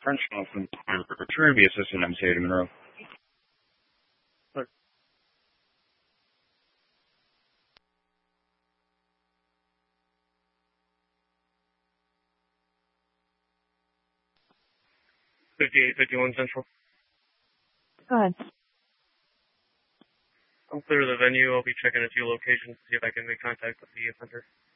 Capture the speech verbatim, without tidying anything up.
French Boston. Return to be assistant M C A to Monroe. fifty-eight fifty-one Central. Go ahead. I'm clear of the venue. I'll be checking a few locations to see if I can make contact with the offender.